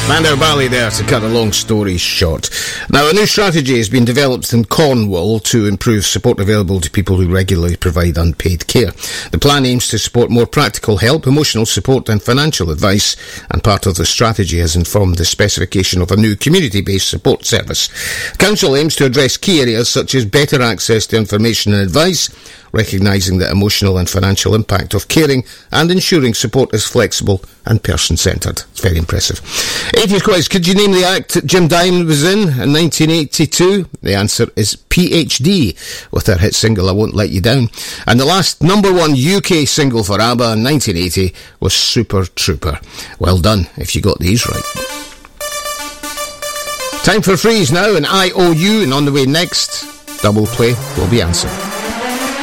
Mandar Bali there to cut a long story short. Now, a new strategy has been developed in Cornwall to improve support available to people who regularly provide unpaid care. The plan aims to support more practical help, emotional support and financial advice, and part of the strategy has informed the specification of a new community-based support service. Council aims to address key areas such as better access to information and advice, recognising the emotional and financial impact of caring, and ensuring support is flexible and person-centred. It's very impressive. 80s quiz. Could you name the act Jim Diamond was in 1982? The answer is PhD, with their hit single I Won't Let You Down. And the last number one UK single for ABBA in 1980 was Super Trooper. Well done if you got these right. Time for Freeze now, and IOU, and on the way next, Double Play will be answered.